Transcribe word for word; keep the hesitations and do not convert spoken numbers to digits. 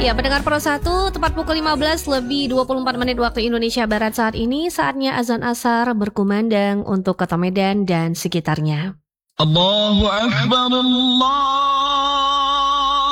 Ya, pendengar Pro satu, tepat pukul lima belas lebih dua puluh empat menit waktu Indonesia Barat saat ini, saatnya azan asar berkumandang untuk Kota Medan dan sekitarnya. Allahu Akbar, Allah